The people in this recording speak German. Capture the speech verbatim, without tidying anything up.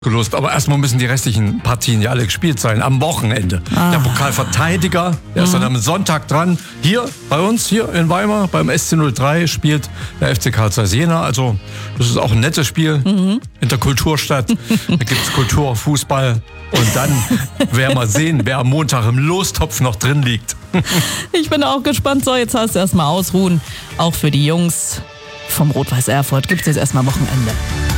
gelost. Aber erstmal müssen die restlichen Partien ja alle gespielt sein, am Wochenende. Ah. Der Pokalverteidiger, der mhm. ist dann am Sonntag dran. Hier bei uns, hier in Weimar, beim S C null drei spielt der F C Karl Zeiss Jena. Also das ist auch ein nettes Spiel mhm. in der Kulturstadt. Da gibt es Kultur, Fußball. Und dann werden wir sehen, wer am Montag im Lostopf noch drin liegt. Ich bin auch gespannt. So, jetzt hast du erstmal ausruhen. Auch für die Jungs vom Rot-Weiß Erfurt gibt es jetzt erstmal Wochenende.